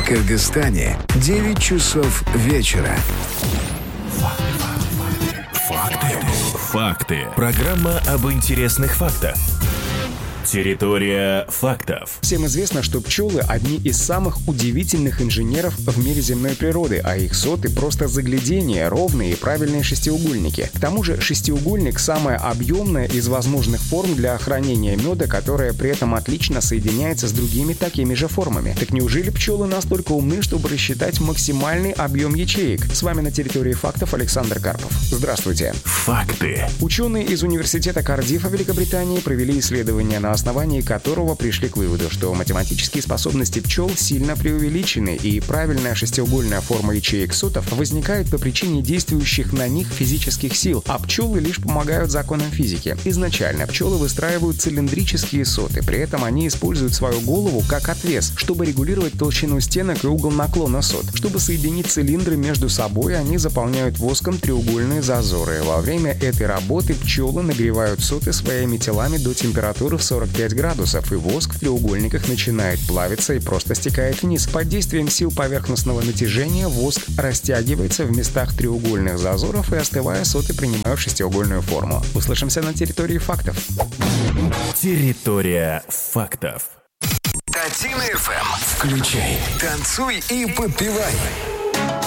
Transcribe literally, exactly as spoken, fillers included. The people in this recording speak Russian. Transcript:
Кыргызстане девять часов вечера. Факты. Факты. Программа об интересных фактах. Территория фактов. Всем известно, что пчелы – одни из самых удивительных инженеров в мире земной природы, а их соты – просто загляденье, ровные и правильные шестиугольники. К тому же шестиугольник – самая объемная из возможных форм для хранения меда, которая при этом отлично соединяется с другими такими же формами. Так неужели пчелы настолько умны, чтобы рассчитать максимальный объем ячеек? С вами на территории фактов Александр Карпов. Здравствуйте. Факты. Ученые из университета Кардиффа Великобритании провели исследование, на основании которого пришли к выводу, что математические способности пчел сильно преувеличены, и правильная шестиугольная форма ячеек сотов возникает по причине действующих на них физических сил, а пчелы лишь помогают законам физики. Изначально пчелы выстраивают цилиндрические соты, при этом они используют свою голову как отвес, чтобы регулировать толщину стенок и угол наклона сот. Чтобы соединить цилиндры между собой, они заполняют воском треугольные зазоры. Во время этой работы пчелы нагревают соты своими телами до температуры в сорок пять градусов, и воск в треугольниках начинает плавиться и просто стекает вниз. Под действием сил поверхностного натяжения воск растягивается в местах треугольных зазоров, и, остывая, соты принимают шестиугольную форму. Услышимся на территории фактов. Территория фактов. Татина эф эм. Включай, танцуй и подпевай.